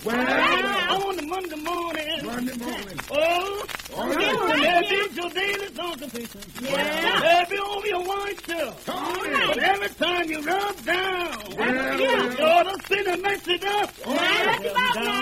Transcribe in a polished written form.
On the Monday morning. Oh, there is your daily contemplation. There be over your white stuff. But every time you rub down, you ought to see the mess it up. Down.